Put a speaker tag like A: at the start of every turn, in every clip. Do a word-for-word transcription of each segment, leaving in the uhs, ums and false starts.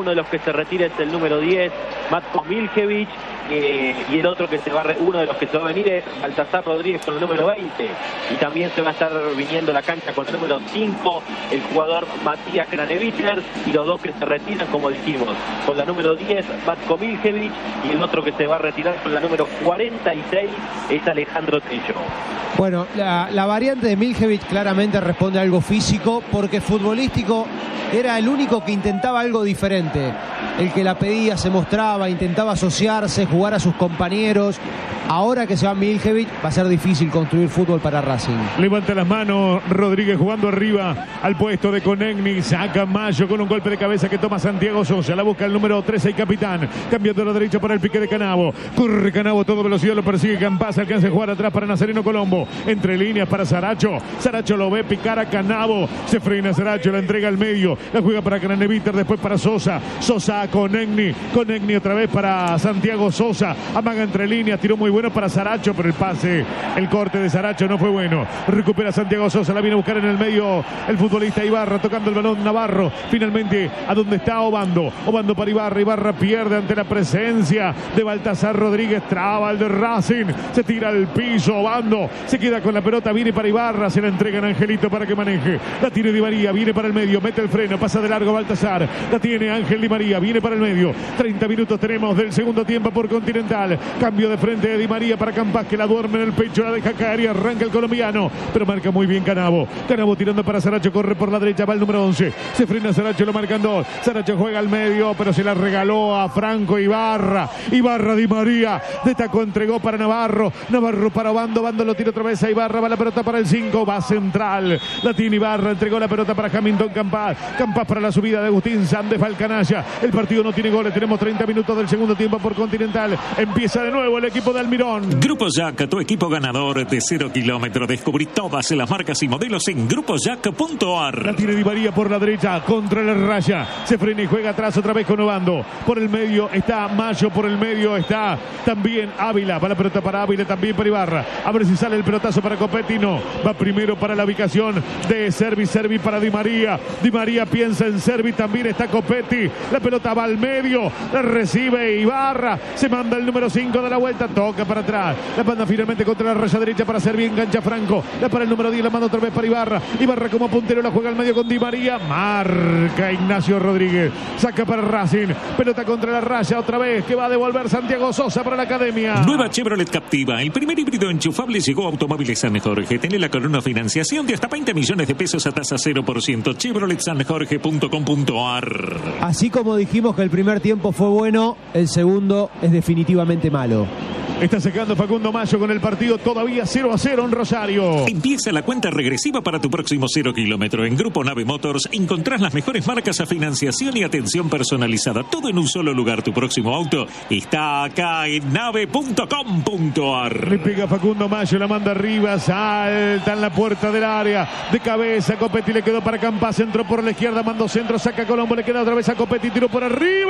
A: Uno de los que se retira es el número diez, Matko Miljevic, eh, y el otro que se va a re... uno de los que se va a venir es Baltasar Rodríguez con el número veinte, y también se va a estar viniendo a la cancha con el número cinco, el jugador Matías Craneviter, y los dos que se retiran, como dijimos, con la número diez, Matko Miljevic, y el otro que se va a retirar con la número cuarenta y seis es Alejandro Tello.
B: Bueno, la, la variante de Miljevic claramente responde a algo físico, porque futbolístico era el único que intentaba algo diferente. El que la pedía, se mostraba, intentaba asociarse, jugar a sus compañeros. Ahora que se va Miljevic, va a ser difícil construir fútbol para Racing.
C: Levanta las manos Rodríguez jugando arriba al puesto de Konechny. Saca Mayo con un golpe de cabeza que toma Santiago Sosa. La busca el número trece y capitán. Cambiando a la derecha para el pique de Canavo. Corre Canavo a toda velocidad, lo persigue Campás. Alcanza a jugar atrás para Nazareno Colombo. Entre líneas para Saracho. Saracho lo ve picar a Canavo. Se frena Saracho, la entrega al medio. La juega para Craneviter, después para Sosa. Sosa a Konechny. Konechny otra vez para Santiago Sosa. Amaga entre líneas, tiró muy bueno para Saracho, pero el pase, el corte de Saracho no fue bueno. Recupera Santiago Sosa, la viene a buscar en el medio el futbolista Ibarra, tocando el balón Navarro. Finalmente, a donde está Obando. Obando para Ibarra. Ibarra pierde ante la presencia de Baltasar Rodríguez. Traba el de Racing. Se tira al piso. Obando se queda con la pelota. Viene para Ibarra. Se la entregan a Angelito para que maneje. La tiene Di María. Viene para el medio. Mete el freno. Pasa de largo Baltasar. La tiene Ángel Di María. Viene para el medio. treinta minutos tenemos del segundo tiempo por Continental. Cambio de frente de Di María para Campás, que la duerme en el pecho. La deja caer y arranca el colombiano. Pero marca muy bien Canavo. Canavo tirando para Saracho. Corre por la derecha. Va el número once. Se frena Saracho. Lo marcan dos. Saracho juega al medio, pero se la regaló a Franco Ibarra. Ibarra Di María. De taco entregó para Navarro. Navarro para Obando. Obando lo tira otra vez a Ibarra. Va la pelota para el cinco. Va central. La tiene Ibarra. Entregó la pelota para Hamilton Campás. Campás para la subida de Agustín Sández Falcanaya. El partido no tiene goles. Tenemos treinta minutos del segundo tiempo por Continental. Empieza de nuevo el equipo de Almirón.
D: Grupo Jack, tu equipo ganador de cero kilómetros. Descubrí todas las marcas y modelos en grupo jack punto a r.
C: La tiene Di María por la derecha, contra la raya. Se frena y juega atrás otra vez con Obando. Por el medio está Mayo, por el medio está también Ávila. Va la pelota para Ávila, también para Ibarra. A ver si sale el pelotazo para Copetti. No, va primero para la ubicación de Servi. Servi para Di María. Di María piensa en Servi, también está Copetti. La pelota va al medio, la recibe Ibarra. Se manda el número cinco de la vuelta, toca para atrás. La manda finalmente contra la raya derecha para Servi, engancha Franco. La para el número diez, la manda otra vez para Ibarra. Ibarra como puntero, la juega al medio con Di María. Marca Ignacio Rodríguez. Saca para Racing. Pelota contra la raya otra vez, que va a devolver Santiago Sosa para la academia.
D: Nueva Chevrolet Captiva. El primer híbrido enchufable llegó a Automóviles San Jorge. Tenela con una financiación de hasta veinte millones de pesos a tasa cero por ciento. chevrolet san jorge punto com punto a r.
B: Así como dijimos que el primer tiempo fue bueno, el segundo es definitivamente malo.
C: Está sacando Facundo Mayo con el partido todavía cero a cero en Rosario.
D: Empieza la cuenta regresiva para tu próximo cero kilómetro. En Grupo Nave Motors encontrás las mejores marcas a financiación y atención personalizada. Todo en un solo lugar. Tu próximo auto está acá en nave punto com punto a r.
C: Le pega Facundo Mayo, la manda arriba, salta en la puerta del área. De cabeza, Copetti le quedó para Campás. Entró por la izquierda, mandó centro, saca Colombo, le queda otra vez a Copetti, tiró por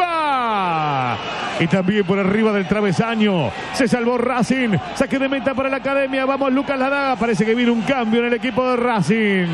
C: arriba. Y también por arriba del travesaño. Se salvó Racing. Saque de meta para la academia. Vamos, Lucas Ladaga. Parece que viene un cambio en el equipo de Racing.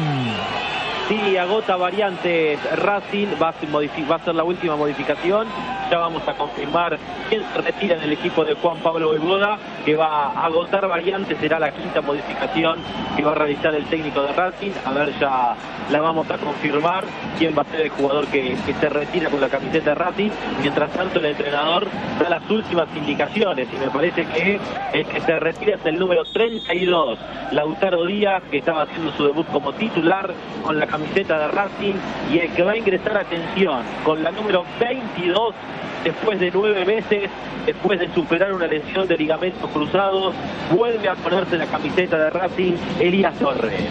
A: Sí, agota variantes Racing, va a, va a ser la última modificación. Ya vamos a confirmar quién se retira en el equipo de Juan Pablo Voivoda, que va a agotar variantes. Será la quinta modificación que va a realizar el técnico de Racing. A ver, ya la vamos a confirmar quién va a ser el jugador que, que se retira con la camiseta de Racing. Mientras tanto, el entrenador da las últimas indicaciones y me parece que el que se retira es el número treinta y dos, Lautaro Díaz, que estaba haciendo su debut como titular con la camiseta de Racing, y el que va a ingresar, atención, con la número veintidós, después de nueve meses, después de superar una lesión de ligamentos cruzados, vuelve a ponerse la camiseta de Racing, Elías Torres.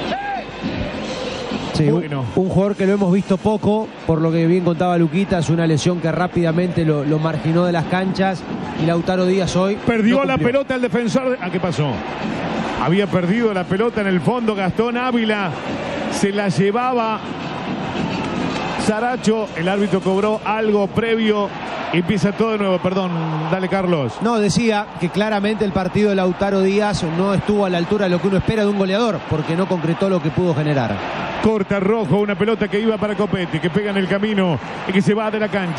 B: Sí, bueno. un, un jugador que lo hemos visto poco, por lo que bien contaba Luquita, es una lesión que rápidamente lo, lo marginó de las canchas, y Lautaro Díaz hoy
C: perdió no la pelota el defensor. De... ¿Ah, qué pasó? Había perdido la pelota en el fondo Gastón Ávila, se la llevaba Saracho, el árbitro cobró algo previo y empieza todo de nuevo. Perdón, dale Carlos.
B: No, decía que claramente el partido de Lautaro Díaz no estuvo a la altura de lo que uno espera de un goleador, porque no concretó lo que pudo generar.
C: Corta Rojo, una pelota que iba para Copetti, que pega en el camino y que se va de la cancha.